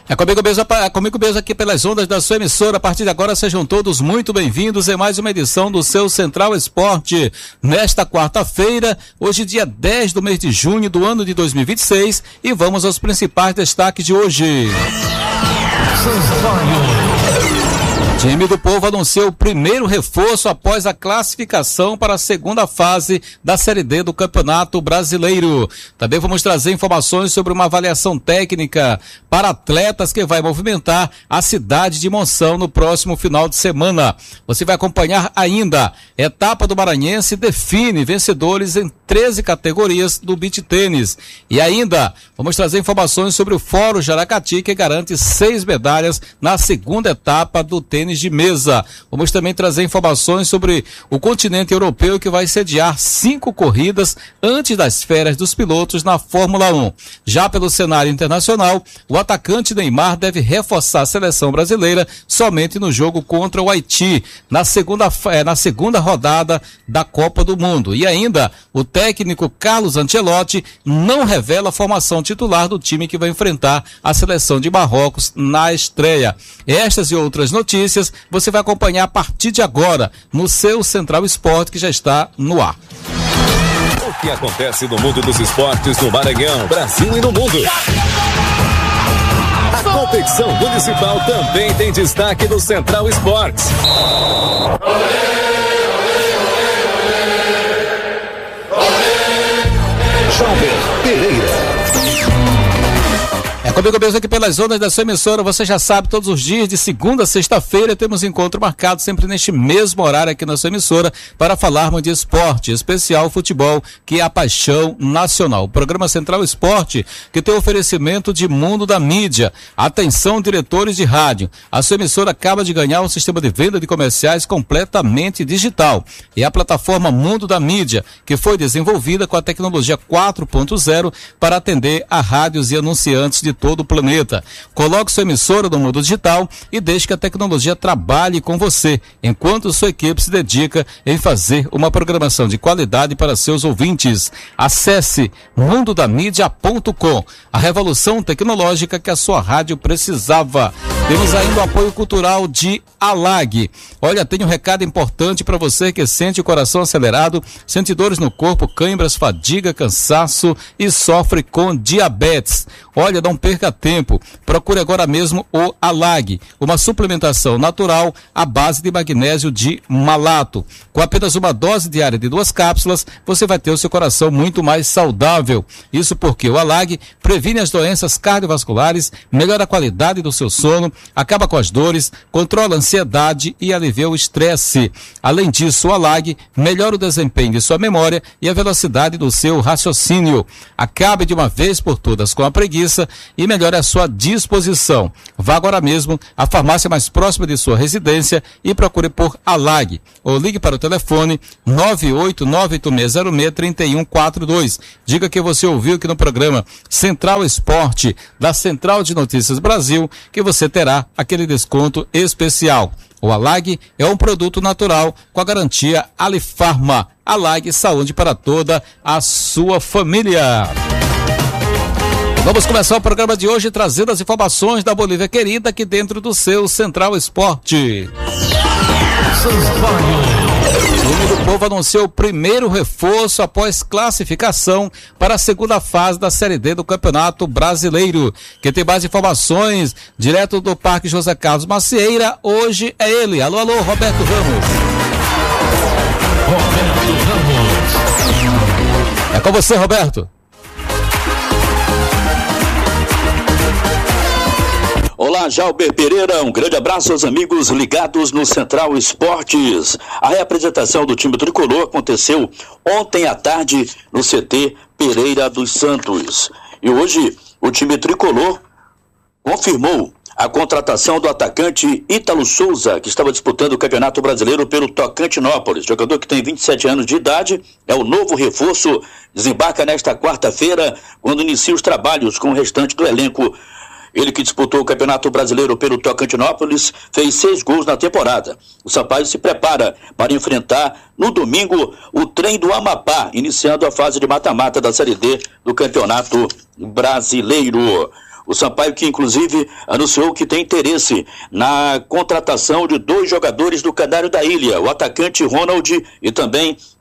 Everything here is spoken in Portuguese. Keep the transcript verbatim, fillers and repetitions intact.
É comigo mesmo, é comigo mesmo aqui pelas ondas da sua emissora. A partir de agora, sejam todos muito bem-vindos em mais uma edição do seu Central Esporte. Nesta quarta-feira, hoje dia dez do mês de junho do ano de dois mil e vinte e seis, e vamos aos principais destaques de hoje. O time do Povo anunciou o primeiro reforço após a classificação para a segunda fase da Série D do Campeonato Brasileiro. Também vamos trazer informações sobre uma avaliação técnica para atletas que vai movimentar a cidade de Monção no próximo final de semana. Você vai acompanhar ainda. Etapa do Maranhense define vencedores em treze categorias do beach tênis. E ainda vamos trazer informações sobre o Fórum Jaracati, que garante seis medalhas na segunda etapa do tênis de mesa. Vamos também trazer informações sobre o continente europeu, que vai sediar cinco corridas antes das férias dos pilotos na Fórmula um. Já pelo cenário internacional, o atacante Neymar deve reforçar a seleção brasileira somente no jogo contra o Haiti, na segunda, na segunda rodada da Copa do Mundo. E ainda, o técnico Carlos Ancelotti não revela a formação titular do time que vai enfrentar a seleção de Marrocos na estreia. Estas e outras notícias você vai acompanhar a partir de agora no seu Central Esporte, que já está no ar. O que acontece no mundo dos esportes no Maranhão, Brasil e no mundo? A competição municipal também tem destaque no Central Esportes. Jovem Pereira. É comigo mesmo aqui pelas ondas da sua emissora. Você já sabe, todos os dias, de segunda a sexta-feira, temos encontro marcado sempre neste mesmo horário aqui na sua emissora para falarmos de esporte, especial futebol, que é a paixão nacional. O programa Central Esporte, que tem oferecimento de Mundo da Mídia. Atenção, diretores de rádio. A sua emissora acaba de ganhar um sistema de venda de comerciais completamente digital. É a plataforma Mundo da Mídia, que foi desenvolvida com a tecnologia quatro ponto zero para atender a rádios e anunciantes de todo o planeta. Coloque sua emissora no mundo digital e deixe que a tecnologia trabalhe com você, enquanto sua equipe se dedica em fazer uma programação de qualidade para seus ouvintes. Acesse mundo da mídia ponto com, a revolução tecnológica que a sua rádio precisava. Temos ainda o apoio cultural de Alag. Olha, tem um recado importante para você que sente o coração acelerado, sente dores no corpo, câimbras, fadiga, cansaço e sofre com diabetes. Olha, não perca tempo. Procure agora mesmo o Alag, uma suplementação natural à base de magnésio de malato. Com apenas uma dose diária de duas cápsulas, você vai ter o seu coração muito mais saudável. Isso porque o Alag previne as doenças cardiovasculares, melhora a qualidade do seu sono, acaba com as dores, controla a ansiedade e alivia o estresse. Além disso, o Alag melhora o desempenho de sua memória e a velocidade do seu raciocínio. Acabe de uma vez por todas com a preguiça e melhore a sua disposição. Vá agora mesmo à farmácia mais próxima de sua residência e procure por Alag, ou ligue para o telefone nove oito nove oito seis zero seis três um quatro dois. Diga que você ouviu aqui no programa Central Esporte da Central de Notícias Brasil, que você terá aquele desconto especial. O Alag é um produto natural com a garantia Alifarma. Alag, saúde para toda a sua família. Vamos começar o programa de hoje trazendo as informações da Bolívia querida aqui dentro do seu Central Esporte. O time do Povo anunciou o primeiro reforço após classificação para a segunda fase da Série D do Campeonato Brasileiro. Quem tem mais informações, direto do Parque José Carlos Macieira, hoje é ele. Alô, alô, Roberto Ramos. Roberto Ramos. É com você, Roberto. Olá, Jalber Pereira, um grande abraço aos amigos ligados no Central Esportes. A reapresentação do time tricolor aconteceu ontem à tarde no C T Pereira dos Santos. E hoje o time tricolor confirmou a contratação do atacante Ítalo Souza, que estava disputando o Campeonato Brasileiro pelo Tocantinópolis. Jogador que tem vinte e sete anos de idade, é o novo reforço, desembarca nesta quarta-feira, quando inicia os trabalhos com o restante do elenco. Ele que disputou o Campeonato Brasileiro pelo Tocantinópolis, fez seis gols na temporada. O Sampaio se prepara para enfrentar no domingo o Trem do Amapá, iniciando a fase de mata-mata da Série D do Campeonato Brasileiro. O Sampaio que inclusive anunciou que tem interesse na contratação de dois jogadores do Canário da Ilha, o atacante Ronald e também